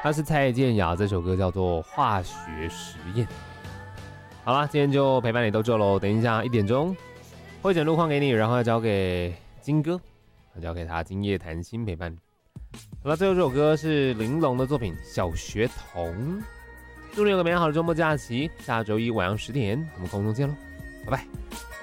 他是蔡健雅，这首歌叫做《化学实验》。好啦，今天就陪伴你到这喽。等一下1点钟会整路况给你，然后要交给金哥，交给他今夜谈心陪伴你。好了，最后这首歌是玲珑的作品《小学童》。祝你有个美好的周末假期，下周一晚上10点我们空中见喽，拜拜。